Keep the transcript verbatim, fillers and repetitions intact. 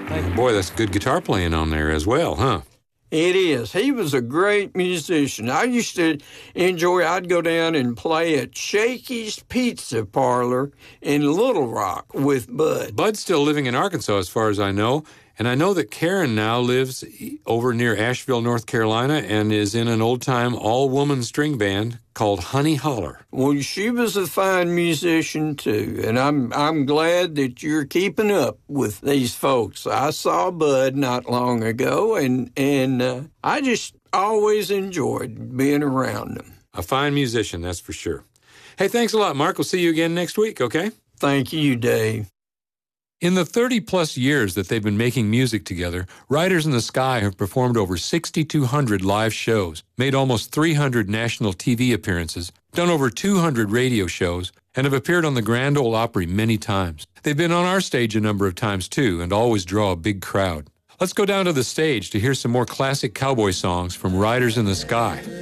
Boy, that's good guitar playing on there as well, huh? It is. He was a great musician. I used to enjoy, I'd go down and play at Shakey's Pizza Parlor in Little Rock with Bud. Bud's still living in Arkansas as far as I know, and I know that Karen now lives over near Asheville, North Carolina, and is in an old-time all-woman string band called Honey Holler. Well, she was a fine musician, too, and I'm I'm glad that you're keeping up with these folks. I saw Bud not long ago, and, and uh, I just always enjoyed being around them. A fine musician, that's for sure. Hey, thanks a lot, Mark. We'll see you again next week, okay? Thank you, Dave. In the thirty-plus years that they've been making music together, Riders in the Sky have performed over sixty-two hundred live shows, made almost three hundred national T V appearances, done over two hundred radio shows, and have appeared on the Grand Ole Opry many times. They've been on our stage a number of times, too, and always draw a big crowd. Let's go down to the stage to hear some more classic cowboy songs from Riders in the Sky.